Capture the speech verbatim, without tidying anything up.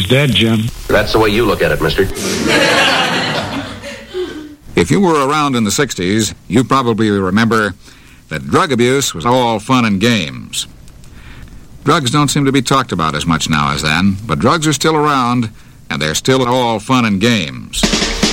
dead, Jim. That's the way you look at it, mister. If you were around in the sixties, you probably remember that drug abuse was all fun and games. Drugs don't seem to be talked about as much now as then, but drugs are still around, and they're still all fun and games.